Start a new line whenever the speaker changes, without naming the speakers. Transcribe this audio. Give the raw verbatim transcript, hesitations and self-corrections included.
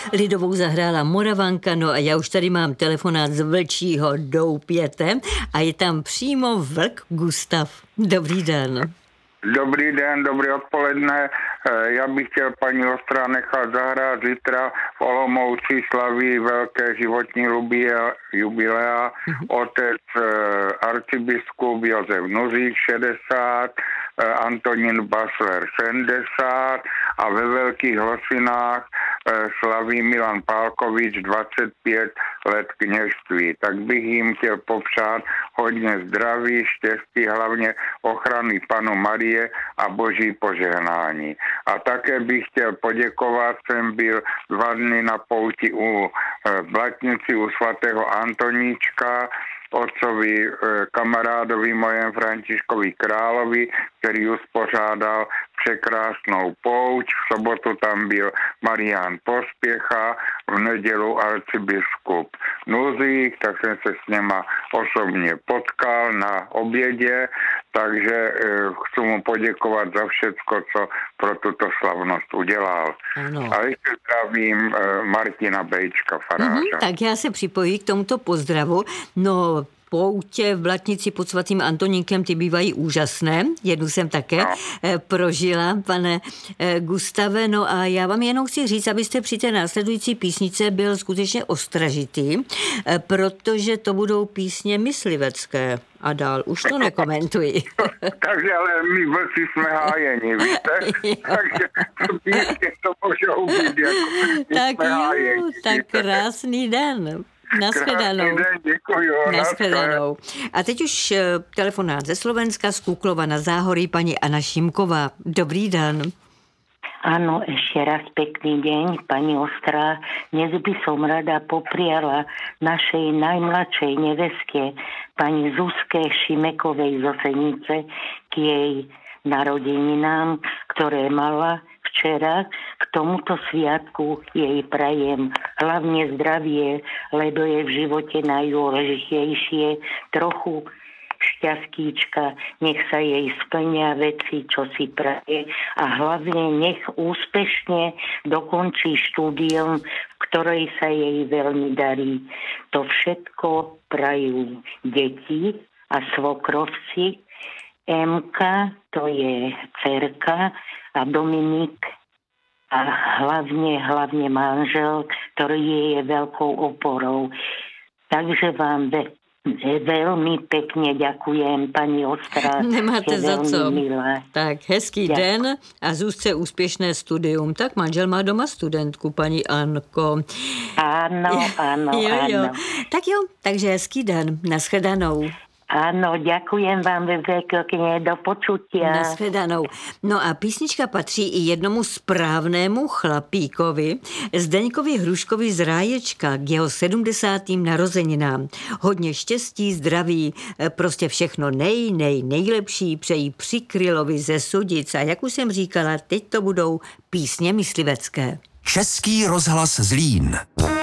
lidovou zahrála Moravanka, no a já už tady mám telefonát z Vlčího Doupěte a je tam přímo vlk Gustav. Dobrý den.
Dobrý den, dobré odpoledne. Já bych chtěl paní Ostrá nechat zahrát zítra v Olomouci slaví velké životní jubilea. Otec arcibiskup Josef Nuřík šedesát, Antonín Basler sedmdesát a ve Velkých Losinách slaví Milan Pálkovič dvacet pět let kněžství. Tak bych jim chtěl popřát hodně zdraví, štěstí, hlavně ochrany Panu Marie a boží požehnání. A také bych chtěl poděkovat, jsem byl dva dny na pouti u Blatnici u svatého Antoníčka, otcovi kamarádovi mojem Františkovi Královi, který uspořádal překrásnou pouť. V sobotu tam byl Marián Pospěcha, v nedělu arcibiskup Nuzík, tak jsem se s něma osobně potkal na obědě, takže chci mu poděkovat za všecko, co pro tuto slavnost udělal. Ano. A ještě zdravím Martina Bejčka, faráře.
Mm-hmm, tak já se připojím k tomuto pozdravu. No, poutě v Blatnici pod svatým Antoníkem, ty bývají úžasné. Jednu jsem také no. prožila, pane Gustave. No a já vám jenom chci říct, abyste při té následující písnice byl skutečně ostražitý, protože to budou písně myslivecké. A dál už to nekomentuji.
Takže ale my vlci jsme hájeni, víte? Takže písně to můžou být jako
tak jsme jo, hájeni, tak víte? Krásný den. Naschledanou. Naschledanou. A teď už telefonát ze Slovenska, z Kuklova na Záhorí, paní Anna Šimková. Dobrý den.
Áno, ešte raz pekný deň, pani Ostrá. Dnes by som rada popriala našej najmladšej neveske, pani Zuzke Šimekovej zo Senice, k jej narodeninám, ktoré mala včera. K tomuto sviatku jej prajem hlavne zdravie, lebo je v živote najdôležitejšie, trochu šťastíčka, nech sa jej splnia veci, čo si praje a hlavne nech úspešne dokončí štúdium, v ktorej sa jej veľmi darí. To všetko prajú deti a svokrovci. Emka, to je dcerka, a Dominik a hlavne, hlavne manžel, ktorý je veľkou oporou. Takže vám ve Velmi pěkně děkujem, paní Ostrá.
Nemáte za co.
Milá.
Tak, hezký Děkuji. Den a Zuzce úspěšné studium. Tak manžel má doma studentku, paní Anko.
Ano, ano,
jo, jo.
ano.
Tak jo, takže hezký den. Naschledanou.
Áno, ďakujem vám veľmi, do počutia.
Naschledanou. No a písnička patří i jednomu správnému chlapíkovi, Zdeňkovi Hruškovi z Ráječka k jeho sedmdesátým narozeninám. Hodně štěstí, zdraví, prostě všechno nej, nej, nejlepší přejí Přikrylovi ze Sudic. A jak už jsem říkala, teď to budou písně myslivecké.
Český rozhlas Zlín.